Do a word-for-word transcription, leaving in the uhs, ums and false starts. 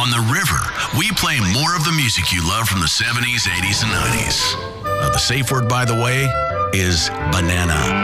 On the river, we play more of the music you love from the seventies, eighties, and nineties. Uh, the safe word, by the way, is banana.